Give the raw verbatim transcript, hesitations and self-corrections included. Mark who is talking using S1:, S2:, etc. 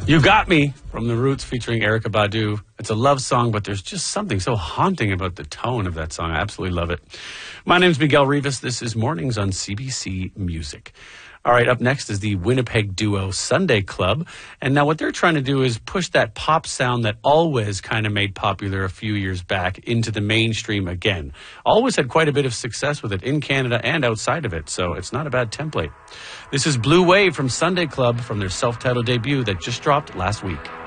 S1: You Got Me from The Roots featuring Erykah Badu. It's a love song, but there's just something so haunting about the tone of that song. I absolutely love it. My name's Miguel Rivas. This is Mornings on C B C Music. All right, up next is the Winnipeg duo Sunday Club. And now what they're trying to do is push that pop sound that Always kind of made popular a few years back into the mainstream again. Always had quite a bit of success with it in Canada and outside of it, so it's not a bad template. This is Blue Wave from Sunday Club from their self-titled debut that just dropped last week.